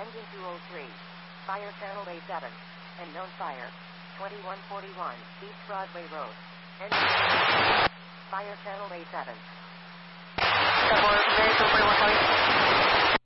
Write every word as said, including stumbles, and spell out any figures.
Engine two oh three. Fire channel A seven. And known fire. twenty-one forty-one East Broadway Road. Engine Fire channel A seven. Double two point one five.